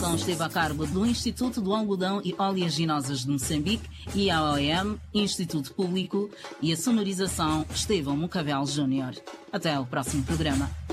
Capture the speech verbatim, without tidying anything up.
produção esteve a cargo do Instituto do Algodão e Oleaginosas de Moçambique, I A O M, Instituto Público, e a sonorização Estevão Mucavel Júnior. Até ao próximo programa.